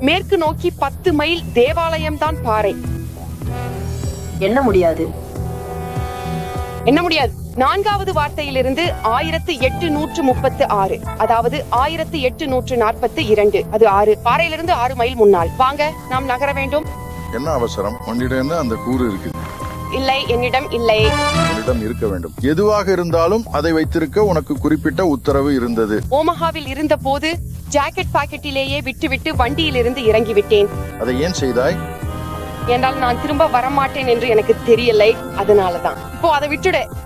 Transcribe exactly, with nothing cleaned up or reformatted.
மேற்கு நோக்கி பத்து மைல் தேவாலயம் தான் பாறை. என்ன முடியாது என்ன முடியாது நான்காவது வார்த்தையிலிருந்து ஆயிரத்து எட்டு நூற்று முப்பத்து ஆறு, அதாவது ஆயிரத்து எட்டு நூற்று நாற்பத்தி இரண்டு. அது ஆறு பாறையிலிருந்து ஆறு மைல் முன்னால். வாங்க, நாம் நகர வேண்டும். என்ன அவசரம்? உன்னிடம் அந்த கூறு இருக்கு. இல்லை, என்னிடம் இல்லை. உன்னிடம் இருக்க வேண்டும். எதுவாக இருந்தாலும் அதை வைத்திருக்க உனக்கு குறிப்பிட்ட உத்தரவு இருந்தது. ஓமஹாவில் இருந்த போது ஜாக்கெட் பாக்கெட்டிலேயே விட்டுவிட்டு வண்டியில் இருந்து இறங்கிவிட்டேன். அதை ஏன் செய்தாய்? என்றால் நான் திரும்ப வரமாட்டேன் என்று எனக்கு தெரியலை, அதனாலதான். இப்போ அதை விட்டுடு.